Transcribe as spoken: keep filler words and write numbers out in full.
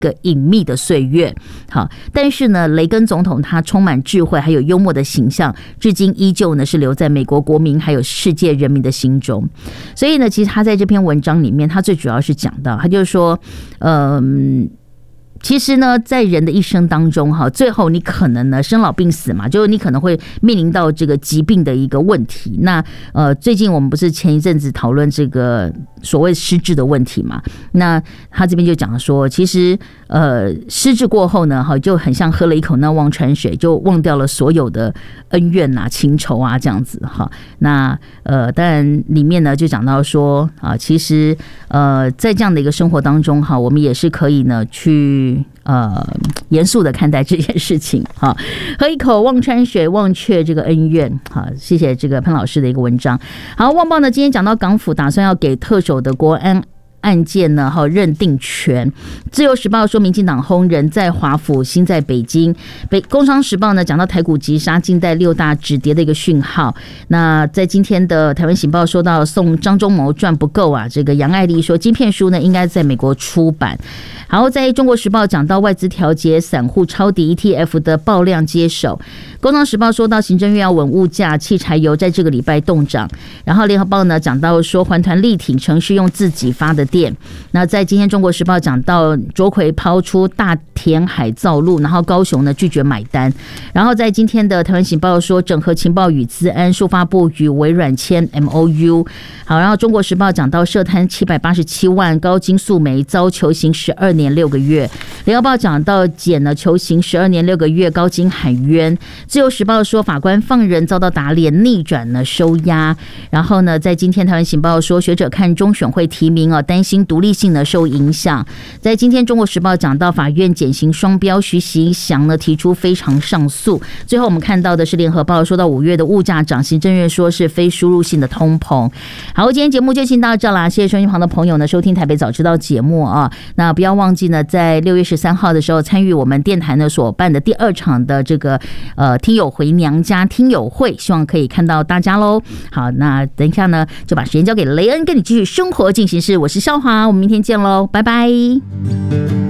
个隐秘的岁月。好，但是呢，雷根总统他充满智慧还有幽默的形象，至今依旧呢是留在美国国民还有世界人民的心中。所以呢，其实他在这篇文章里面，他最主要是讲到，他就是说，嗯。其实呢，在人的一生当中，哈，最后你可能呢生老病死嘛，就是你可能会面临到这个疾病的一个问题。那呃，最近我们不是前一阵子讨论这个所谓失智的问题嘛？那他这边就讲说，其实呃，失智过后呢，哈，就很像喝了一口那忘川水，就忘掉了所有的恩怨啊、情仇啊这样子哈。那呃，当然里面呢就讲到说啊，其实呃，在这样的一个生活当中哈，我们也是可以呢去。呃，严肃的看待这件事情，哈，喝一口忘川水，忘却这个恩怨，好，谢谢这个潘老师的一个文章。好，旺报呢，今天讲到港府打算要给特首的国安案件呢，哈，认定权。自由时报说，民进党轰人在华府，心在北京。北工商时报呢讲到台股急杀，近代六大止跌的一个讯号。那在今天的台湾醒报说到送张忠谋赚不够啊，这个杨爱丽说晶片书呢应该在美国出版。然后在中国时报讲到外资调节散户抄底 E T F 的爆量接手。工商时报说到行政院要稳物价，汽柴油在这个礼拜动涨。然后联合报呢讲到说环团力挺城市用自己发的电。那在今天中国时报讲到卓奎抛出大填海造陆，然后高雄呢拒绝买单。然后在今天的台湾醒报说整合情报与资安，数发部与微软签 M O U。 好，然后中国时报讲到涉贪七百八十七万，高金素梅遭求刑十二年六个月。联合报讲到检呢求刑十二年六个月，高金喊冤。自由时报说法官放人遭到打脸，逆转呢收押。然后呢在今天台湾醒报说学者看中选会提名啊，担心独立性呢受影响。在今天中国时报讲到法院减刑双标，徐习祥呢提出非常上诉。最后我们看到的是联合报说到五月的物价涨，行政院说是非输入性的通膨。好，今天节目就先到这啦，谢谢收音旁的朋友呢收听台北早知道节目啊。那不要忘记呢在六月十三号的时候参与我们电台呢所办的第二场的这个呃听友回娘家听友会，希望可以看到大家喽。好，那等一下呢就把时间交给雷恩，跟你继续生活进行式。我是肖华，我们明天见喽，拜拜。